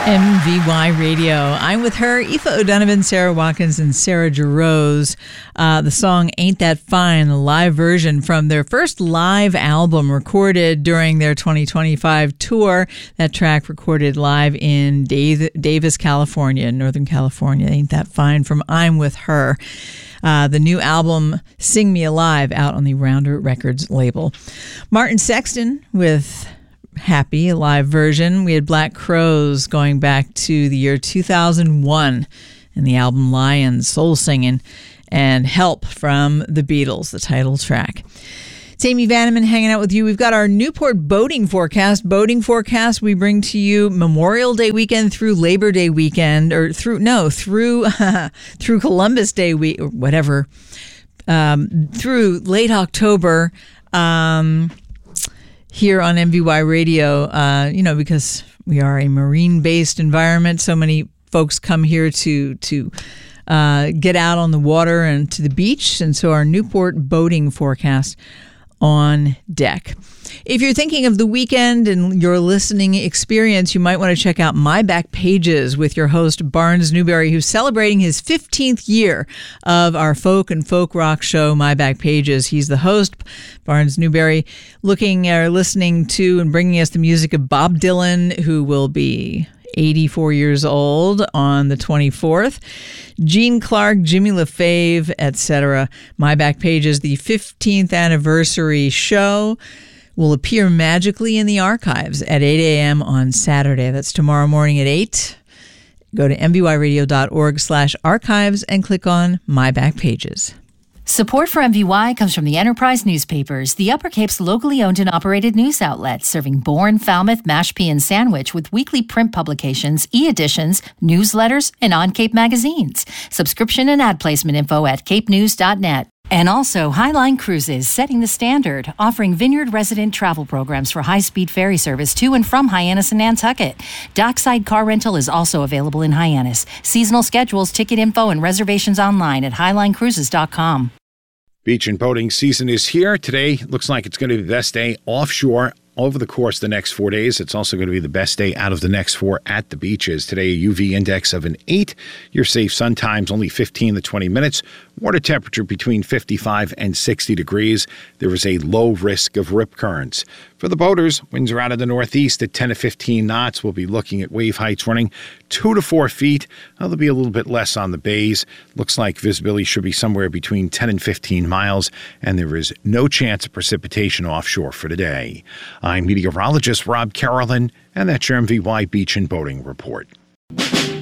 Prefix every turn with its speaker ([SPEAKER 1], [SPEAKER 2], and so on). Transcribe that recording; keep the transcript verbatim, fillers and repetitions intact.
[SPEAKER 1] M V Y Radio. I'm with her, Aoife O'Donovan, Sarah Watkins, and Sarah Jarosz. Uh, the song Ain't That Fine, a live version from their first live album recorded during their twenty twenty-five tour. That track recorded live in Dav- Davis, California, Northern California. Ain't That Fine from I'm With Her. Uh, the new album, Sing Me Alive, out on the Rounder Records label. Martin Sexton with Happy, a live version. We had Black Crowes going back to the year two thousand one and the album Lions, Soul Singing, and Help from the Beatles, the title track. It's Amy Vanneman hanging out with you. We've got our Newport boating forecast. Boating forecast we bring to you Memorial Day weekend through Labor Day weekend, or through, no, through through Columbus Day week, or whatever, um, through late October. Um... Here on M V Y Radio, uh, you know, because we are a marine-based environment, so many folks come here to to uh, get out on the water and to the beach, and so our Newport boating forecast on deck. If you're thinking of the weekend and your listening experience, you might want to check out My Back Pages with your host, Barnes Newberry, who's celebrating his fifteenth year of our folk and folk rock show, My Back Pages. He's the host, Barnes Newberry, looking or listening to and bringing us the music of Bob Dylan, who will be eighty-four years old on the twenty-fourth. Gene Clark, Jimmy LaFave, et cetera. My Back Pages, the fifteenth anniversary show, will appear magically in the archives at eight a.m. on Saturday. That's tomorrow morning at eight. Go to mvyradio.org slash archives and click on My Back Pages.
[SPEAKER 2] Support for M V Y comes from the Enterprise Newspapers, the Upper Cape's locally owned and operated news outlet, serving Bourne, Falmouth, Mashpee, and Sandwich with weekly print publications, e-editions, newsletters, and on-Cape magazines. Subscription and ad placement info at cape news dot net. And also Highline Cruises, setting the standard, offering Vineyard resident travel programs for high-speed ferry service to and from Hyannis and Nantucket. Dockside car rental is also available in Hyannis. Seasonal schedules, ticket info, and reservations online at highline cruises dot com.
[SPEAKER 3] Beach and boating season is here. Today looks like it's going to be the best day offshore over the course of the next four days. It's also going to be the best day out of the next four at the beaches. Today, a U V index of an eight. Your safe sun times only fifteen to twenty minutes. Water temperature between fifty-five and sixty degrees. There is a low risk of rip currents. For the boaters, winds are out of the northeast at ten to fifteen knots. We'll be looking at wave heights running two to four feet. Now, there'll be a little bit less on the bays. Looks like visibility should be somewhere between ten and fifteen miles, and there is no chance of precipitation offshore for today. I'm meteorologist Rob Carolyn, and that's your M V Y Beach and Boating Report.